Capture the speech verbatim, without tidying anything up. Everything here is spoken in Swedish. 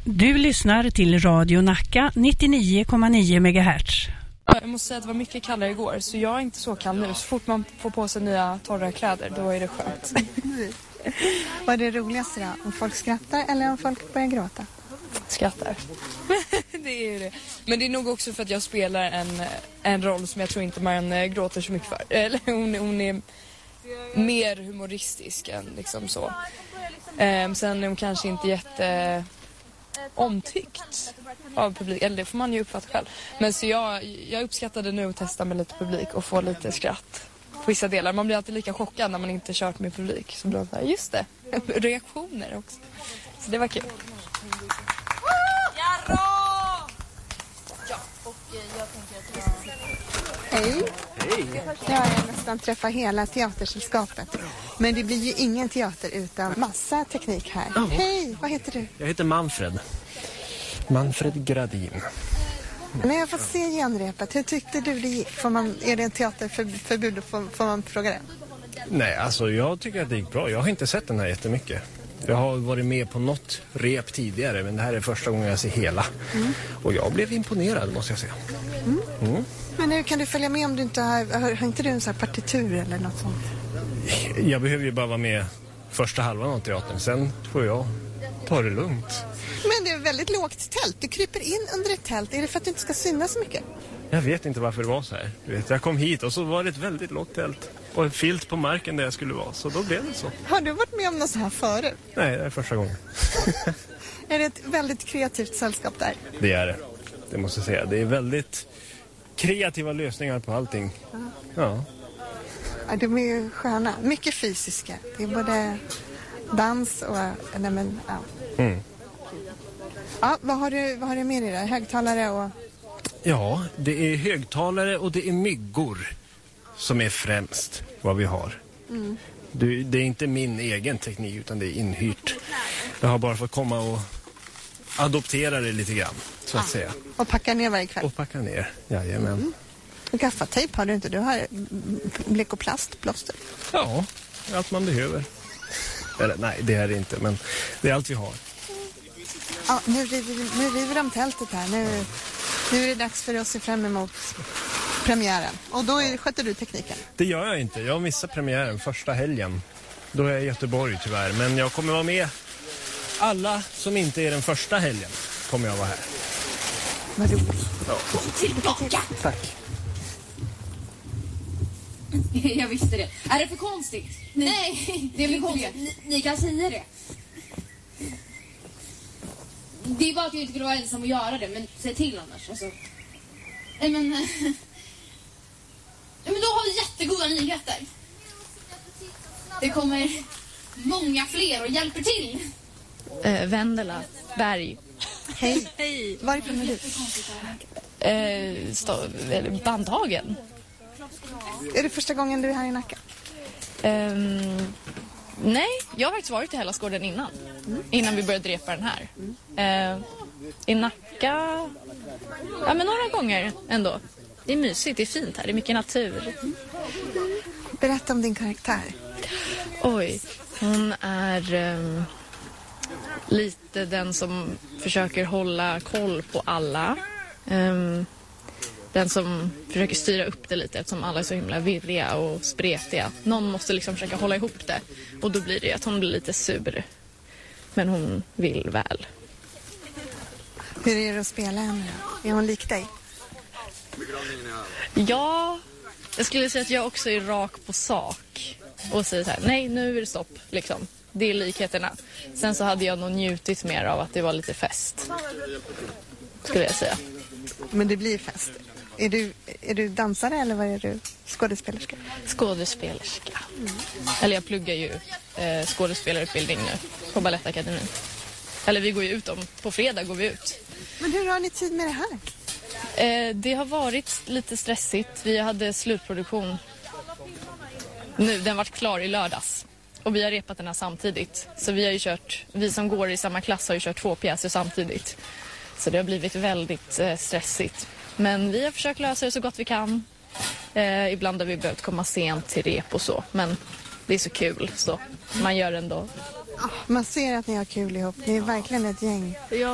Du lyssnar till Radio Nacka nittionio komma nio megahertz. Jag måste säga att det var mycket kallare igår, så jag är inte så kall nu. Så fort man får på sig nya torra kläder, då är det skönt. Vad är det roligaste då? Om folk skrattar eller om folk börjar gråta? Skrattar. Det är ju det. Men det är nog också för att jag spelar en, en roll som jag tror inte man gråter så mycket för. Eller hon, hon är mer humoristisk än liksom så. Um, sen är hon kanske inte jätte omtyckt av publik, eller det får man ju uppfatta själv. Men så jag, jag uppskattade nu att testa med lite publik och få lite skratt på vissa delar. Man blir alltid lika chockad när man inte kört med publik. Så blir det just det, reaktioner också. Så det var kul. Ja, och jag tänker att jag... Hej. Hej. Jag har nästan träffat hela teatersällskapet. Men det blir ju ingen teater utan massa teknik här. Oh. Hej, vad heter du? Jag heter Manfred. Manfred Gradin. När jag får se genrepet, hur tyckte du det gick? Får man, är det en teaterförbud? Får, får man fråga det? Nej, alltså jag tycker att det gick bra. Jag har inte sett den här jättemycket. Jag har varit med på något rep tidigare, men det här är första gången jag ser hela. Mm. Och jag blev imponerad, måste jag säga. Mm. Mm. Men hur kan du följa med om du inte har, har, har inte du en sån här partitur eller något sånt? Jag behöver ju bara vara med första halvan av teatern, sen får jag ta det lugnt. Men det är väldigt lågt tält, du kryper in under ett tält, är det för att du inte ska synas så mycket? Jag vet inte varför det var så här. Du vet, jag kom hit och så var det ett väldigt lågt tält. Och en filt på marken där jag skulle vara, så då blev det så. Har du varit med om något så här förut? Nej, det är första gången. Är det ett väldigt kreativt sällskap där? Det är det, det måste jag säga. Det är väldigt kreativa lösningar på allting. Ja. Ja. Ja, de är ju sköna. Mycket fysiska. Det är både dans och... Nej, men, ja. Mm. Ja, vad har du, vad har du med dig där? Högtalare och... Ja, det är högtalare och det är myggor som är främst vad vi har. Mm. Det, det är inte min egen teknik utan det är inhyrt. Jag har bara fått komma och adoptera det lite grann, så att ja. säga. Och packa ner varje kväll? Och packa ner, jajamän. Mm. Och gaffatejp har du inte? Du har bläck och plast, plåster? Ja, allt man behöver. Eller nej, det är det inte, men det är allt vi har. Ja, nu river, nu river de tältet här. Nu, nu är det dags för oss att se fram emot premiären. Och då är, sköter du tekniken? Det gör jag inte. Jag missar premiären första helgen. Då är jag i Göteborg tyvärr. Men jag kommer vara med alla som inte är den första helgen. Kommer jag vara här. Vad roligt. Ja. Tillbaka! Tack. Jag visste det. Är det för konstigt? Nej, Nej det är för konstigt. Ni, ni kan säga det. Det är bara att jag inte skulle vara ensam att göra det, men säg till annars. Alltså. Nej, men... men då har vi jättegoda nyheter. Det kommer många fler och hjälper till. Uh, Vendela Berg. Hej. Hej. Varifrån är du? Uh, stå, Bandhagen. Är det första gången du är här i Nacka? Um, nej, jag har faktiskt varit i Hällaskården innan. Mm. Innan vi började repa den här. Mm. Uh, I Nacka... Ja, men några gånger ändå. Det är mysigt, det är fint här, det är mycket natur. Mm. Berätta om din karaktär. Oj, hon är um, lite den som försöker hålla koll på alla. Um, den som försöker styra upp det lite eftersom alla är så himla virriga och spretiga. Någon måste liksom försöka hålla ihop det. Och då blir det att hon blir lite sur. Men hon vill väl. Hur är det att spela henne då? Är hon lik dig? Ja, jag skulle säga att jag också är rak på sak. Och säger så här, nej nu är det stopp liksom. Det är likheterna. Sen så hade jag nog njutit mer av att det var lite fest. Skulle jag säga. Men det blir fest. Är du, är du dansare eller vad är du? Skådespelerska? Skådespelerska. Mm. Eller jag pluggar ju eh, skådespelarutbildning nu på Balettakademin. Eller vi går ju ut om, på fredag går vi ut. Men hur har ni tid med det här? Eh, det har varit lite stressigt. Vi hade slutproduktion nu, den var klar i lördags. Och vi har repat den här samtidigt. Så vi har ju kört, vi som går i samma klass har ju kört två pjäser samtidigt. Så det har blivit väldigt eh, stressigt. Men vi har försökt lösa det så gott vi kan. Eh, ibland har vi behövt komma sent till rep och så. Men det är så kul så man gör ändå. Man ser att ni har kul ihop. Ni är verkligen ett gäng. Ja.